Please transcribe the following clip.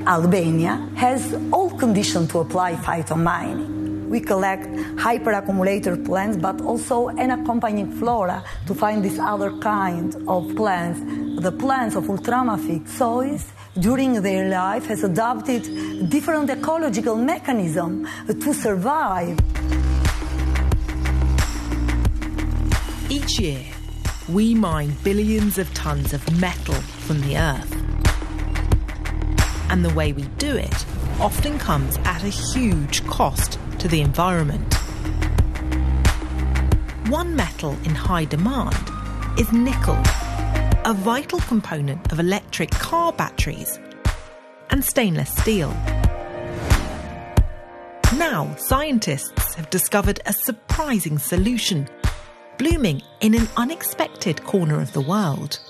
Albania has all conditions to apply phytomining. We collect hyperaccumulator plants, but also an accompanying flora to find this other kind of plants. The plants of ultramafic soils during their life has adopted different ecological mechanisms to survive. Each year, we mine billions of tons of metal from the earth. And the way we do it often comes at a huge cost to the environment. One metal in high demand is nickel, a vital component of electric car batteries, and stainless steel. Now, scientists have discovered a surprising solution, blooming in an unexpected corner of the world.